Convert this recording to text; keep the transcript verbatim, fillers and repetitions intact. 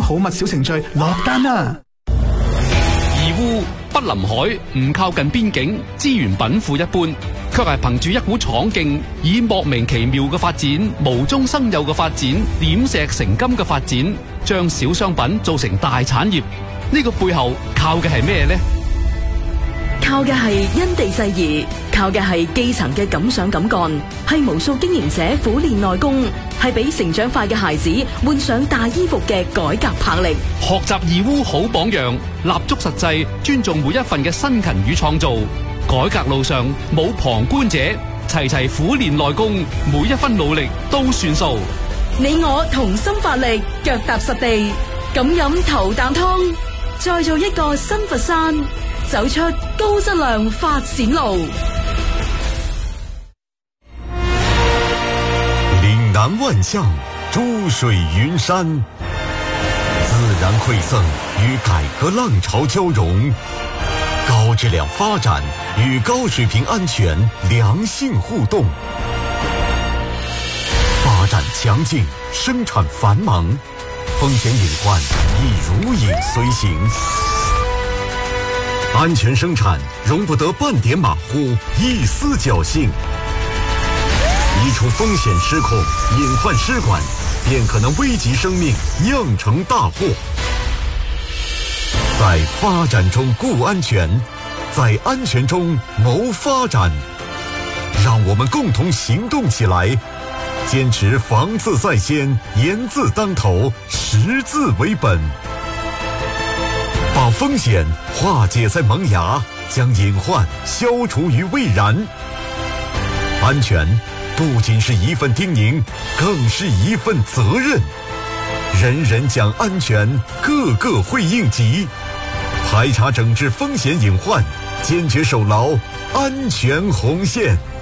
好物小程序落單啦！ 義烏不臨海，唔靠近邊境，資源稟賦一般，卻係憑住一股闖勁，以莫名其妙嘅發展、無中生有嘅發展、點石成金嘅發展，將小商品做成大產業。呢、這個背後靠嘅係咩呢？ 靠嘅係因地制宜，靠嘅係基層嘅敢想敢幹，係無數經營者苦練內功，係俾成長快嘅孩子換上大衣服嘅改革魄力。 學習義烏好榜樣，立足實際，尊重每一份嘅辛勤與創造。改革路上冇旁觀者，齊齊苦練內功，每一分努力都算數。 你我同心發力，腳踏實地，敢飲頭啖湯，再做一個新佛山，走出高質量發展路。 嶺南萬象，珠水雲山，自然饋贈與改革浪潮交融，高質量發展與高水平安全良性互動。發展強勁，生產繁忙，風險隱患亦如影隨形。安全生產容不得半點馬虎，一絲僥倖。一處風險失控，隱患失管，便可能危及生命，釀成大禍。在發展中顧安全，在安全中謀發展。讓我們共同行動起來，堅持防字在先，嚴字當頭，識字為本。把風險化解在萌芽，將隱患消除於未然。安全不僅是一份叮嚀，更是一份責任。人人講安全，個個會應急。排查整治風險隱患，堅決守牢安全紅線。